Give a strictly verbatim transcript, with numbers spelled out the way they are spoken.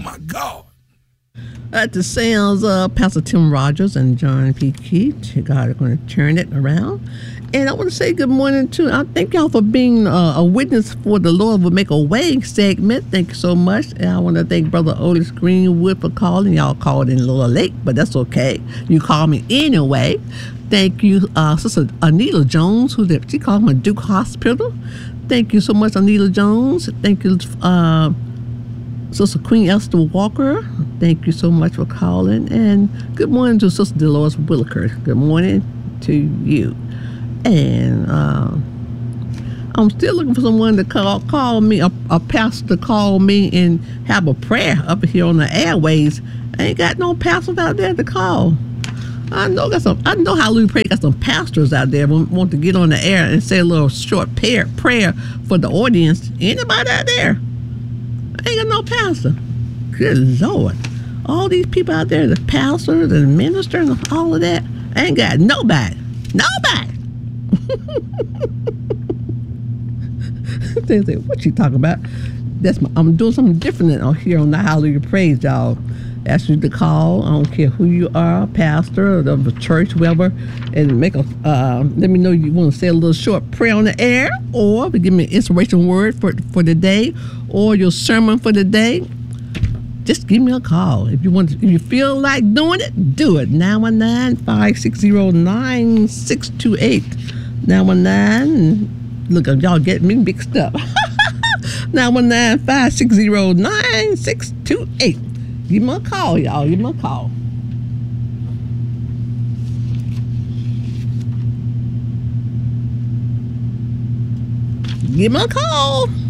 my God. At the sounds of Pastor Tim Rogers and John P. Keith, God is going to turn it around. And I want to say good morning to, I thank y'all for being uh, a witness for the Lord Will Make a Way segment. Thank you so much. And I want to thank Brother Otis Greenwood for calling. Y'all called in a little late, but that's okay. You called me anyway. Thank you, uh, Sister Anita Jones, who did, she called me Duke Hospital. Thank you so much, Anita Jones. Thank you, uh, Sister Queen Esther Walker. Thank you so much for calling. And good morning to Sister Dolores Williker. Good morning to you. And uh, I'm still looking for someone to call call me, a, a pastor to call me and have a prayer up here on the airways. I ain't got no pastors out there to call. I know got some. I know Hallelujah Prayer got some pastors out there who want to get on the air and say a little short prayer prayer for the audience. Anybody out there? I ain't got no pastor. Good Lord. All these people out there, the pastors and ministers and all of that, I ain't got nobody. Nobody. They say, what you talking about? That's my, I'm doing something different out here on the Hallelujah Praise, y'all. Ask you to call. I don't care who you are, pastor of a church, whoever, and make a. Uh, let me know you want to say a little short prayer on the air, or give me an inspiration word for for the day, or your sermon for the day. Just give me a call if you want. To, if you feel like doing it, do it. nine one nine, five six zero, nine six two eight. nine one nine. Look, y'all get me mixed up. nine one nine, five six zero, nine six two eight. Give me a call, y'all. Give me a call. Give me a call.